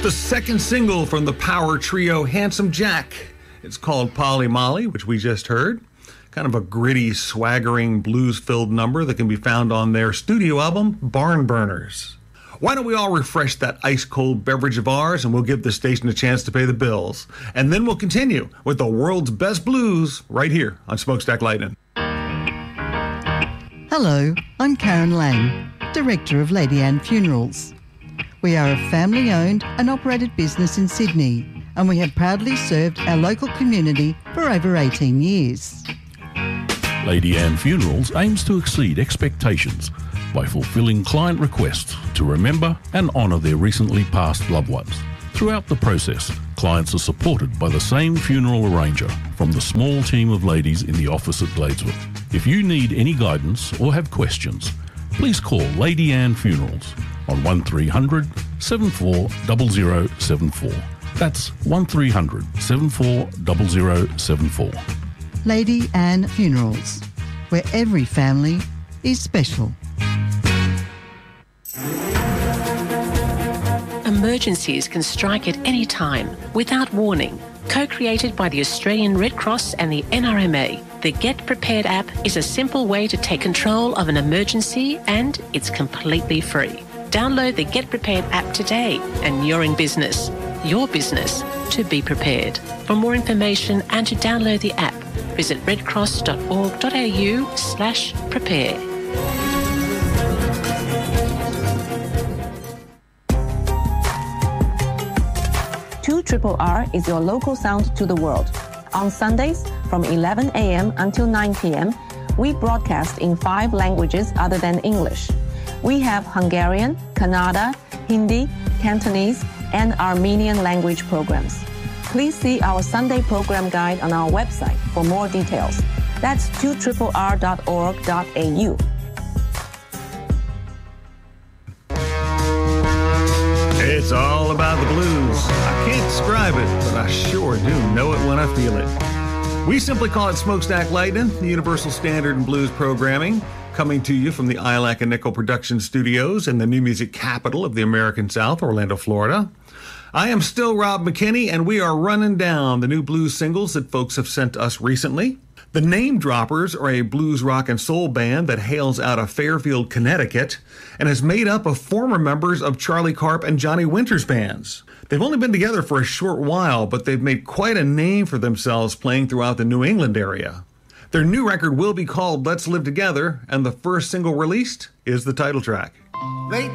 The second single from the power trio Handsome Jack. It's called Polly Molly, which we just heard. Kind of a gritty, swaggering, blues-filled number that can be found on their studio album, Barn Burners. Why don't we all refresh that ice-cold beverage of ours, and we'll give the station a chance to pay the bills. And then we'll continue with the world's best blues right here on Smokestack Lightning. Hello, I'm Karen Lang, Director of Lady Anne Funerals. We are a family-owned and operated business in Sydney, and we have proudly served our local community for over 18 years. Lady Anne Funerals aims to exceed expectations by fulfilling client requests to remember and honour their recently passed loved ones. Throughout the process, clients are supported by the same funeral arranger from the small team of ladies in the office at Gladesworth. If you need any guidance or have questions, please call Lady Anne Funerals on 1300 74 0074. That's 1300 74 0074. Lady Anne Funerals, where every family is special. Emergencies can strike at any time, without warning. Co-created by the Australian Red Cross and the NRMA, the Get Prepared app is a simple way to take control of an emergency, and it's completely free. Download the Get Prepared app today and you're in business. Your business to be prepared. For more information and to download the app, visit redcross.org.au/prepare. R is your local sound to the world. On Sundays from 11 a.m. until 9 p.m., we broadcast in 5 languages other than English. We have Hungarian, Kannada, Hindi, Cantonese, and Armenian language programs. Please see our Sunday program guide on our website for more details. That's 2RRR.org.au. It's all about the blues. I can't describe it, but I sure do know it when I feel it. We simply call it Smokestack Lightning, the universal standard in blues programming, coming to you from the Ilac and Nickel Production Studios in the new music capital of the American South, Orlando, Florida. I am still Rob McKinney, and we are running down the new blues singles that folks have sent us recently. The Name Droppers are a blues, rock, and soul band that hails out of Fairfield, Connecticut, and is made up of former members of Charlie Karp and Johnny Winter's bands. They've only been together for a short while, but they've made quite a name for themselves playing throughout the New England area. Their new record will be called Let's Live Together, and the first single released is the title track.